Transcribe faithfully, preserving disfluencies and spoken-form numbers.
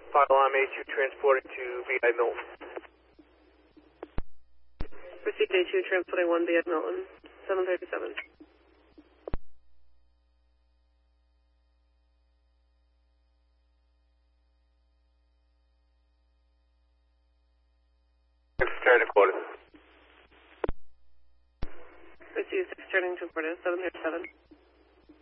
Pylon A two transporting to V I Milton. Received A two transporting one V I Milton, seven thirty-seven. Turning quarters. Received six turning to quarters, seven thirty-seven.